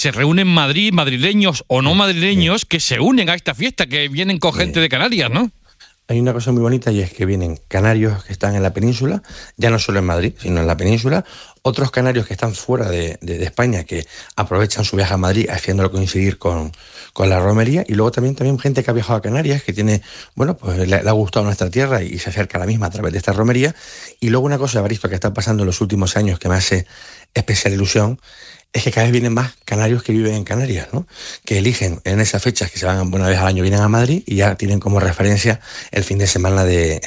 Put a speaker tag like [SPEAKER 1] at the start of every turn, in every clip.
[SPEAKER 1] se reúnen en Madrid, madrileños o no madrileños, que se unen a esta fiesta, que vienen con gente de Canarias, ¿no?
[SPEAKER 2] Hay una cosa muy bonita y es que vienen canarios que están en la península, ya no solo en Madrid, sino en la península, otros canarios que están fuera de España, que aprovechan su viaje a Madrid haciéndolo coincidir con la romería, y luego también gente que ha viajado a Canarias, que tiene, bueno, pues le ha gustado nuestra tierra y se acerca a la misma a través de esta romería. Y luego una cosa, Evaristo, que está pasando en los últimos años que me hace especial ilusión, es que cada vez vienen más canarios que viven en Canarias, ¿no? Que eligen en esas fechas que se van una vez al año, vienen a Madrid y ya tienen como referencia el fin de semana de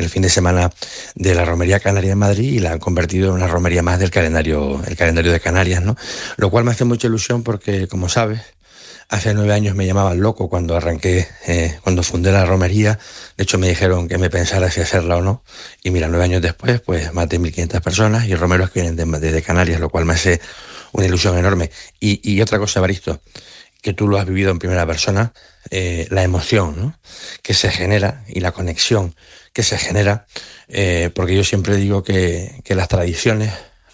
[SPEAKER 2] la romería canaria en Madrid, y la han convertido en una romería más del calendario de Canarias, ¿no? Lo cual me hace mucha ilusión porque, como sabes, hace 9 años me llamaban loco cuando arranqué, cuando fundé la romería. De hecho, me dijeron que me pensara si hacerla o no. Y mira, 9 años después, pues más de 1.500 personas y romeros que vienen desde Canarias, lo cual me hace una ilusión enorme. Y otra cosa, Evaristo, que tú lo has vivido en primera persona, la emoción, ¿no?, que se genera y la conexión que se genera, porque yo siempre digo que las tradiciones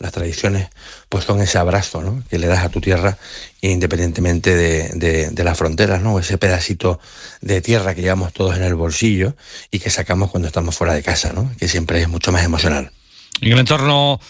[SPEAKER 2] pues son ese abrazo, ¿no?, que le das a tu tierra independientemente de las fronteras, ¿no?, ese pedacito de tierra que llevamos todos en el bolsillo y que sacamos cuando estamos fuera de casa, ¿no?, que siempre es mucho más emocional.
[SPEAKER 1] En el entorno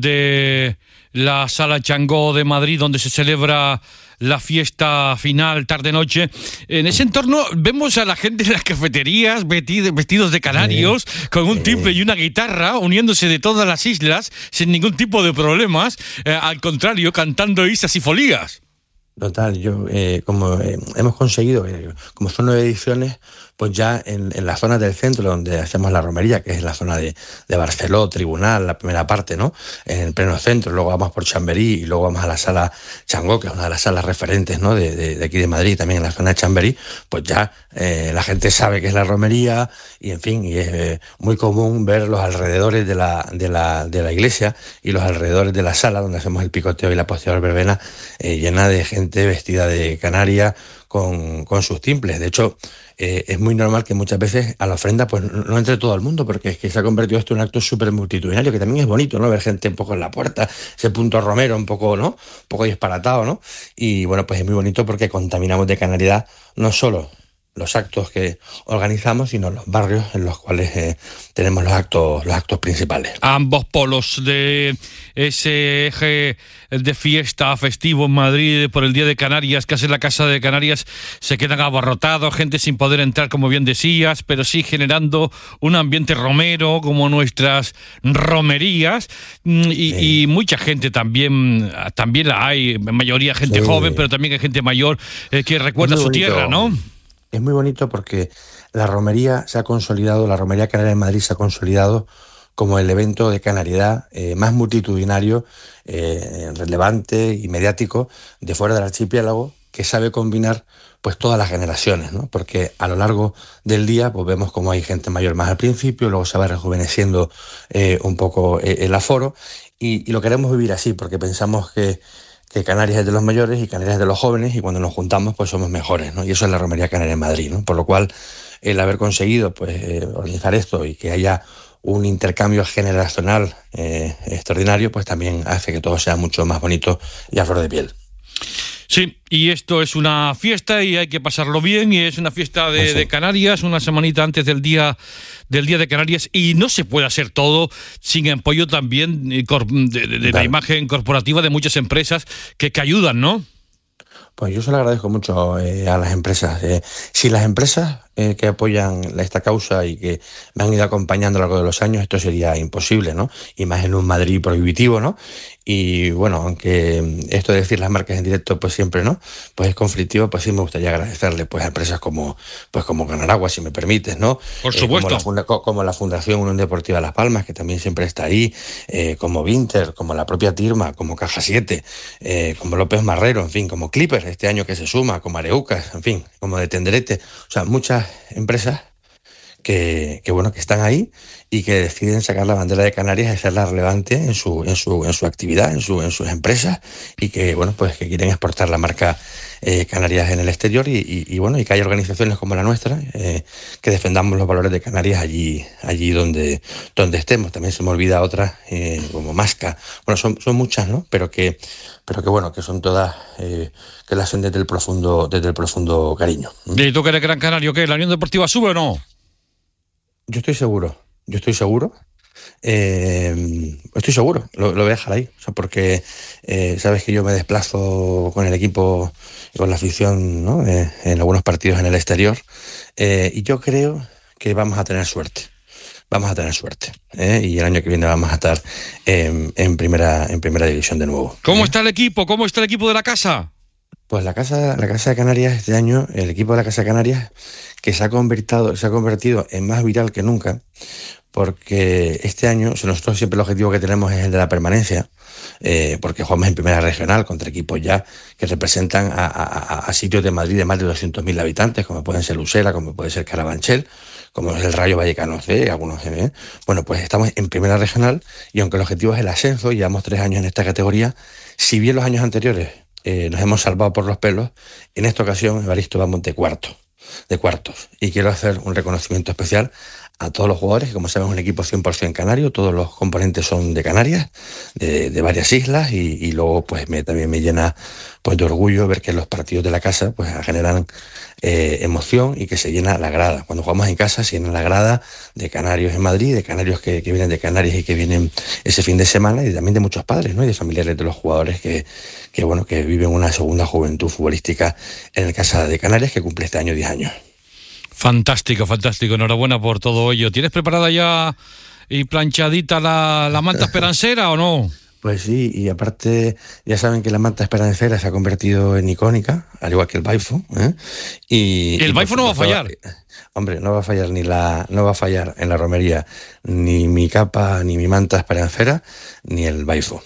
[SPEAKER 1] de la Sala Changó de Madrid, donde se celebra la fiesta final, tarde-noche, en ese entorno vemos a la gente en las cafeterías vestidos de canarios, con un timbre y una guitarra, uniéndose de todas las islas sin ningún tipo de problemas, al contrario, cantando isas y folías.
[SPEAKER 2] Total, como hemos conseguido, como son 9 ediciones, pues ya en las zonas del centro donde hacemos la romería, que es la zona de Barceló, Tribunal, la primera parte, ¿no?, en el pleno centro, luego vamos por Chamberí y luego vamos a la Sala Changó, que es una de las salas referentes, ¿no?, de aquí de Madrid, también en la zona de Chamberí, pues ya la gente sabe que es la romería y, en fin, y es muy común ver los alrededores de la iglesia y los alrededores de la sala donde hacemos el picoteo y la posterior verbena, llena de gente vestida de canaria con sus timples. De hecho, es muy normal que muchas veces a la ofrenda pues no entre todo el mundo, porque es que se ha convertido esto en un acto súper multitudinario, que también es bonito, ¿no?, ver gente un poco en la puerta, ese punto romero un poco, ¿no?, un poco disparatado, ¿no? Y bueno, pues es muy bonito porque contaminamos de canariedad no solo los actos que organizamos, sino los barrios en los cuales tenemos los actos principales.
[SPEAKER 1] Ambos polos de ese eje de fiesta festivo en Madrid por el Día de Canarias, que es la Casa de Canarias, se quedan abarrotados, gente sin poder entrar, como bien decías, pero sí generando un ambiente romero, como nuestras romerías, y mucha gente también la hay, en mayoría gente joven, pero también hay gente mayor que recuerda su tierra, ¿no?
[SPEAKER 2] Es muy bonito porque la romería se ha consolidado, la romería canaria en Madrid se ha consolidado como el evento de canariedad más multitudinario, relevante y mediático de fuera del archipiélago, que sabe combinar pues todas las generaciones, ¿no? Porque a lo largo del día pues vemos como hay gente mayor más al principio, luego se va rejuveneciendo un poco el aforo, y lo queremos vivir así porque pensamos que Canarias es de los mayores y Canarias es de los jóvenes, y cuando nos juntamos pues somos mejores, ¿no? Y eso es la romería canaria en Madrid, ¿no? Por lo cual el haber conseguido pues organizar esto y que haya un intercambio generacional extraordinario, pues también hace que todo sea mucho más bonito y a flor de piel.
[SPEAKER 1] Sí, y esto es una fiesta y hay que pasarlo bien, y es una fiesta de Canarias, una semanita antes del Día de Canarias, y no se puede hacer todo sin apoyo también de la imagen corporativa de muchas empresas que ayudan, ¿no?
[SPEAKER 2] Pues yo se lo agradezco mucho a las empresas. Si las empresas que apoyan esta causa y que me han ido acompañando a lo largo de los años, esto sería imposible, ¿no? Y más en un Madrid prohibitivo, ¿no? Y bueno, aunque esto de decir las marcas en directo pues siempre, ¿no?, pues es conflictivo, pues sí me gustaría agradecerle pues a empresas como Canaragua, si me permites, ¿no?
[SPEAKER 1] Por supuesto.
[SPEAKER 2] Como la Fundación Unión Deportiva Las Palmas, que también siempre está ahí, como Vinter, como la propia Tirma, como Caja 7, como López Marrero, en fin, como Clipper este año que se suma, como Areucas, en fin, como de Tenderete. O sea, muchas empresas bueno, que están ahí y que deciden sacar la bandera de Canarias y hacerla relevante en su actividad, en sus empresas, y que, bueno, pues que quieren exportar la marca Canarias en el exterior y bueno, y que hay organizaciones como la nuestra que defendamos los valores de Canarias allí donde estemos. También se me olvida otras como Masca. Bueno, son muchas, ¿no? Pero que bueno, que son todas que las hacen desde el profundo cariño.
[SPEAKER 1] ¿Y tú que eres gran canario, qué? ¿La Unión Deportiva sube o no?
[SPEAKER 2] Yo estoy seguro. Estoy seguro, lo voy a dejar ahí, o sea, porque sabes que yo me desplazo con el equipo y con la afición, ¿no? En algunos partidos en el exterior, y yo creo que vamos a tener suerte, y el año que viene vamos a estar en primera división de nuevo.
[SPEAKER 1] ¿Cómo está el equipo? ¿Cómo está el equipo de la casa?
[SPEAKER 2] Pues la casa de Canarias este año, el equipo de la Casa de Canarias, que se ha convertido en más viral que nunca, porque este año, nosotros siempre el objetivo que tenemos es el de la permanencia, porque jugamos en primera regional contra equipos ya que representan a sitios de Madrid de más de 200.000 habitantes, como pueden ser Usera, como puede ser Carabanchel, como es el Rayo Vallecano C, algunos C. Bueno, pues estamos en primera regional y aunque el objetivo es el ascenso, llevamos 3 años en esta categoría, si bien los años anteriores nos hemos salvado por los pelos, en esta ocasión, Evaristo, vamos de cuartos. Y quiero hacer un reconocimiento especial a todos los jugadores, que como saben es un equipo 100% canario, todos los componentes son de Canarias, de varias islas, y luego pues también me llena pues de orgullo ver que los partidos de la casa pues generan emoción y que se llena la grada. Cuando jugamos en casa se llena la grada de canarios en Madrid, de canarios que vienen de Canarias y que vienen ese fin de semana, y también de muchos padres, ¿no? Y de familiares de los jugadores que viven una segunda juventud futbolística en el Casa de Canarias, que cumple este año 10 años.
[SPEAKER 1] Fantástico. Enhorabuena por todo ello. ¿Tienes preparada ya y planchadita la manta esperancera o no?
[SPEAKER 2] Pues sí, y aparte ya saben que la manta esperancera se ha convertido en icónica, al igual que el baifo.
[SPEAKER 1] Y el baifo no va a fallar.
[SPEAKER 2] Hombre, no va a fallar en la romería ni mi capa, ni mi manta esperancera, ni el baifo.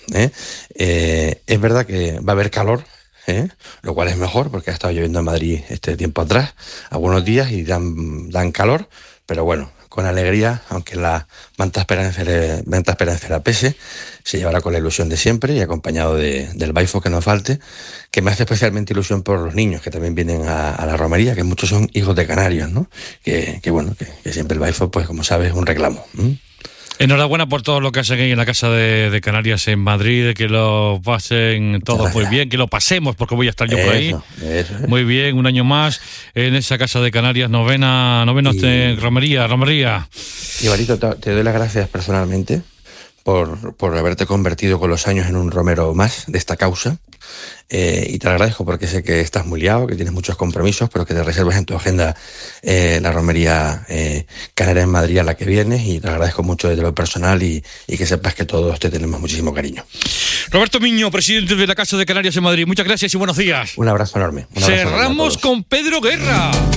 [SPEAKER 2] Es verdad que va a haber calor, lo cual es mejor porque ha estado lloviendo en Madrid este tiempo atrás, algunos días, y dan calor, pero bueno, con alegría, aunque la manta esperancera pese, se llevará con la ilusión de siempre y acompañado del baifo que no falte, que me hace especialmente ilusión por los niños que también vienen a la romería, que muchos son hijos de canarios, ¿no? Que siempre el baifo, pues como sabes, es un reclamo.
[SPEAKER 1] Enhorabuena por todo lo que hacen ahí en la Casa de Canarias en Madrid, que lo pasen todos muy bien, que lo pasemos, porque voy a estar yo por ahí.
[SPEAKER 2] Eso.
[SPEAKER 1] Muy bien, un año más en esa Casa de Canarias, novena romería.
[SPEAKER 2] Y Barito, te doy las gracias personalmente por haberte convertido con los años en un romero más de esta causa. Y te lo agradezco porque sé que estás muy liado, que tienes muchos compromisos, pero que te reservas en tu agenda la romería canaria en Madrid a la que vienes, y te lo agradezco mucho desde lo personal y que sepas que todos te tenemos muchísimo cariño.
[SPEAKER 1] Roberto Miño, presidente de la Casa de Canarias en Madrid, muchas gracias y buenos días.
[SPEAKER 2] Un abrazo enorme.
[SPEAKER 1] Cerramos con Pedro Guerra.